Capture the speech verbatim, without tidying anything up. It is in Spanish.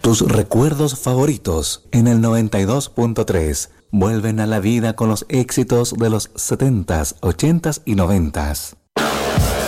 Tus recuerdos favoritos en el noventa y dos punto tres vuelven a la vida con los éxitos de los setentas, ochentas y noventas.